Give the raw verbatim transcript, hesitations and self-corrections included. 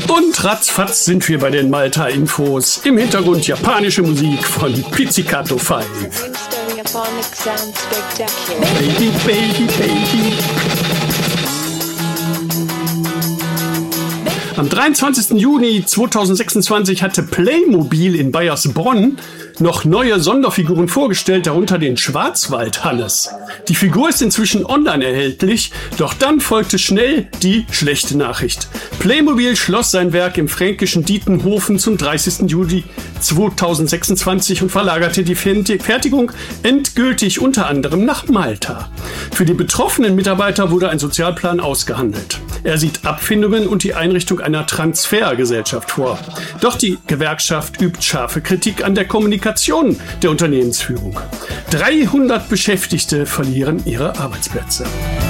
Und ratzfatz sind wir bei den Malta-Infos. Im Hintergrund japanische Musik von Pizzicato fünf. Baby, baby, baby. Am dreiundzwanzigsten Juni zweitausendsechsundzwanzig hatte Playmobil in Baiersbronn noch neue Sonderfiguren vorgestellt, darunter den Schwarzwald-Hannes. Die Figur ist inzwischen online erhältlich, doch dann folgte schnell die schlechte Nachricht. Playmobil schloss sein Werk im fränkischen Dietenhofen zum dreißigsten Juli zweitausendsechsundzwanzig und verlagerte die Fertigung endgültig unter anderem nach Malta. Für die betroffenen Mitarbeiter wurde ein Sozialplan ausgehandelt. Er sieht Abfindungen und die Einrichtung einer Transfergesellschaft vor. Doch die Gewerkschaft übt scharfe Kritik an der Kommunikation der Unternehmensführung. dreihundert Beschäftigte verlieren ihre Arbeitsplätze.